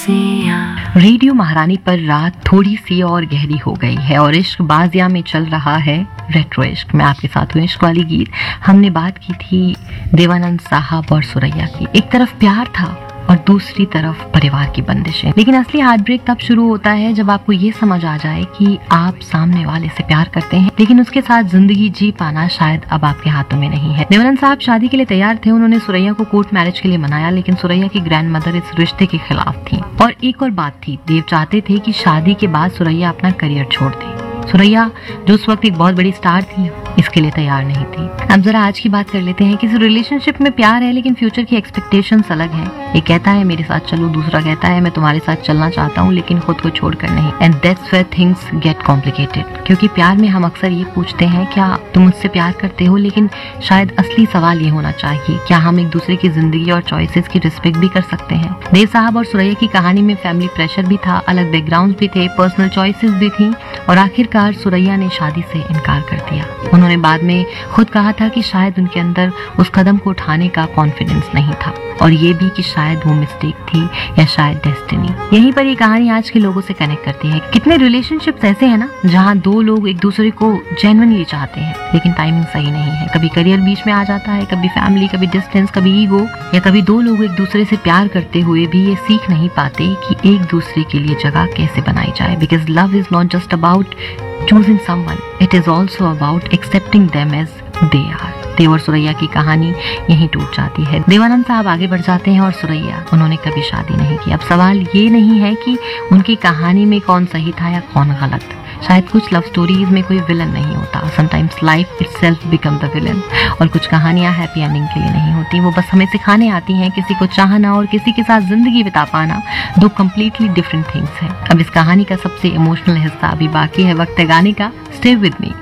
Radio महारानी पर रात थोड़ी सी और गहरी हो गई है और इश्क बाजिया में चल रहा है रेट्रो इश्क। मैं आपके साथ हूँ इश्क वाली गीत। हमने बात की थी देवानंद साहब और सुरैया की। एक तरफ प्यार था और दूसरी तरफ परिवार की बंदिशें। लेकिन असली हार्ट ब्रेक तब शुरू होता है जब आपको ये समझ आ जाए कि आप सामने वाले से प्यार करते हैं, लेकिन उसके साथ जिंदगी जी पाना शायद अब आपके हाथों में नहीं है। देवानंद साहब शादी के लिए तैयार थे। उन्होंने सुरैया को कोर्ट मैरिज के लिए मनाया, लेकिन सुरैया की ग्रैंड मदर इस रिश्ते के खिलाफ थी। और एक और बात थी, देव चाहते थे कि शादी के बाद सुरैया अपना करियर छोड़ दे। सुरैया जो उस वक्त एक बहुत बड़ी स्टार थी, इसके लिए तैयार नहीं थी। अब जरा आज की बात कर लेते हैं। किसी रिलेशनशिप में प्यार है लेकिन फ्यूचर की एक्सपेक्टेशंस अलग हैं। एक कहता है मेरे साथ चलो, दूसरा कहता है मैं तुम्हारे साथ चलना चाहता हूँ लेकिन खुद को छोड़कर नहीं। And that's where things get complicated. क्योंकि प्यार में हम अक्सर ये पूछते हैं क्या तुम मुझसे प्यार करते हो, लेकिन शायद असली सवाल ये होना चाहिए क्या हम एक दूसरे की जिंदगी और चॉइसेस की रिस्पेक्ट भी कर सकते हैं। देव साहब और सुरैया की कहानी में फैमिली प्रेशर भी था, अलग बैकग्राउंड भी थे, पर्सनल चॉइसेस भी थी और आखिरकार सुरैया ने शादी से इनकार कर दिया। उन्होंने बाद में खुद कहा था कि शायद उनके अंदर उस कदम को उठाने का कॉन्फिडेंस नहीं था और ये भी कि शायद वो मिस्टेक थी या शायद डेस्टिनी। यहीं पर ये कहानी आज के लोगों से कनेक्ट करती है। कितने रिलेशनशिप्स ऐसे हैं ना जहाँ दो लोग एक दूसरे को जेन्युइनली चाहते हैं लेकिन टाइमिंग सही नहीं है। कभी करियर बीच में आ जाता है, कभी फैमिली, कभी डिस्टेंस, कभी ईगो, या कभी दो लोग एक दूसरे से प्यार करते हुए भी ये सीख नहीं पाते कि एक दूसरे के लिए जगह कैसे बनाई जाए। Because love is not just about choosing someone, it is also about accepting them as they are। देव और सुरैया की कहानी यहीं टूट जाती है। देवानंद साहब आगे बढ़ जाते हैं और सुरैया, उन्होंने कभी शादी नहीं की। अब सवाल ये नहीं है कि उनकी कहानी में कौन सही था या कौन गलत। शायद कुछ लव स्टोरीज में कोई विलन नहीं होता, sometimes life itself become the villain. और कुछ कहानियां हैप्पी एंडिंग के लिए नहीं होती, वो बस हमें सिखाने आती हैं किसी को चाहना और किसी के साथ जिंदगी बिता पाना दो कम्प्लीटली डिफरेंट थिंग्स हैं। अब इस कहानी का सबसे इमोशनल हिस्सा अभी बाकी है, वक्त है गाने का। Stay with me.